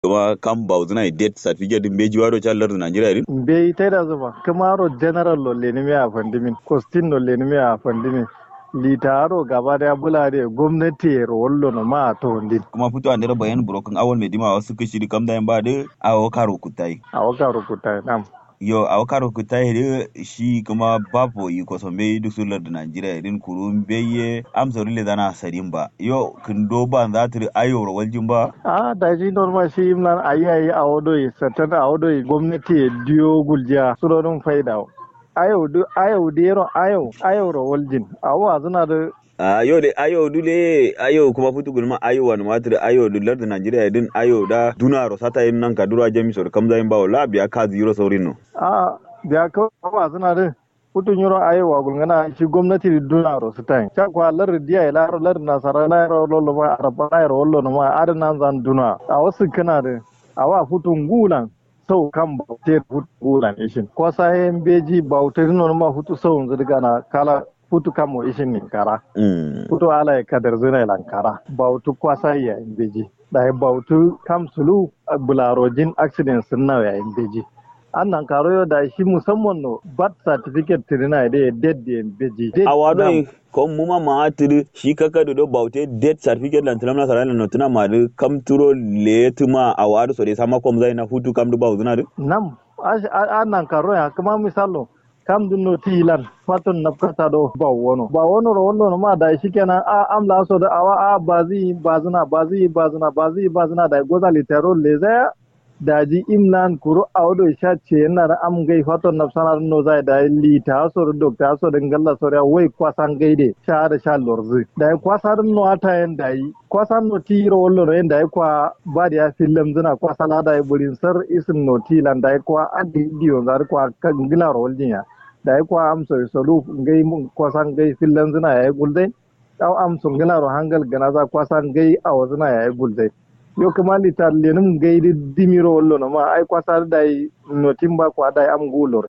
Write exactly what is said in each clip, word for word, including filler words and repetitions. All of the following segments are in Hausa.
kuma kan bauzuna death certificate din beji waro challar Nigeria din be ita da zuba kamaro general lo lenimi a fandimin costin lo lenimi a fandimin litaro gaba da bulare gwamnati rollo no ma to ndin kuma fito an dira bayan broken awal mai dima wasu kashi kam da yan ba da awo karo kutai a waka rukuta nam yo awo karo kutai da shi kuma babu yi ko son bai duk sular da Nigeria din kurun beye amsa rile dana sarin ba yo kindo ba za ta ayo waljin ba a da ji normal shi imlan ayayi a wodo yi satan a wodo yi gwamnati diyo gulja surorin faida ayo du ayo dero ayo ayo ro waljin awo azuna da ayo de ayo dule ayo kuma futu gulma ayo wani matir ayo dular da Nigeria din ayo da duna rosata yin nan kadura jami sor kam zayin bawo la biya ka zero saurin no a biya ko ba azuna da putun yoro ayo wa gulngana shi gwamnati duna rosata cha kwa lar diya ila lar nasara la ro lolo ma araba la ro lolo ma adana zan duna a wasu kana da awa futun gulan sau kan baute gulan ishin ko sahen beji baute no ma futu sau zirga na kala futu kamo ishin nin kara futu ala ya kadar zina lankara bautu kwasa ya beji da ya bautu kam sulu bularojin accident sun nawa ya beji annan karo yau da shi musamman no birth certificate tirina da ya dead da beji a wado ko muma ma atiri shi kaka do baute death certificate lan tana sara lan tuna ma de kam turo letuma a wado so de sama kom zai na futu kam do bauzuna de nam annan karo ya kuma misalo kam dun no tilan fatun nafkata do ba wono ba wono ro wono ma da shikenan a amla so da awa a bazi bazuna bazi bazuna bazi bazuna da goza litero leza daji imlan kuru awdo shace yana da am gai fatun nafsana no zai da lita so da dokta so da ngalla so da wai kwasan gaide sha da sha lorzi da kwasan no ata yan dai kwasan no tiro wollo no yanda kwa ba da ya film zina kwasala da burin sar isin no tilan da kwa adi dio zar kwa kan gila roljinya da ya kwa amsa solu ngai mun kwasan gai fillan zina yayi guldai aw amsun gila ro hangal gana za kwasan gai a wazina yayi guldai yo kuma litar lenum gai di dimiro wollo no ma ai kwasar dai no timba kwa dai am gulor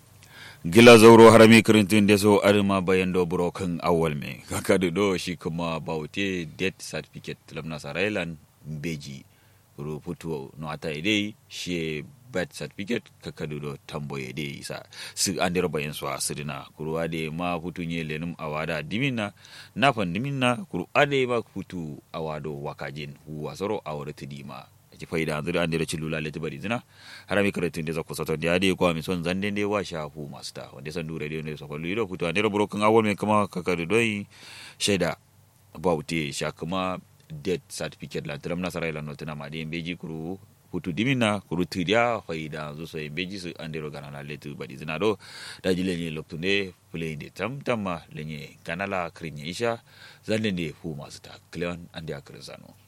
gila zauro harami kirintin da so arima bayan do broken awal me kaka do shi kuma baute death certificate lamna sarailan beji ruputu no ata idai shi birth certificate kakadu do tamboye de isa su andir bayan su asirina kurwa de ma futu nye lenum awada dimina na fan dimina kurwa de ma futu awado wakajin huwa soro awada tidima ji faida andir andir chilula leti bari zina harami karatin de zakko soto de ade ko mi son zande de wa shafu masta wanda san dure de ne so fallu do futu andir broken awol me kama kakadu doi sheda bauti shakuma death certificate la tram nasara la notana ma de beji kuru hutu dimina kuru tidia faida zo so beji su andero ganala letu badi zinado daji lenye loktunde play de tam tamma lenye kanala krinya isha zalende fu masta cleon ande akrzano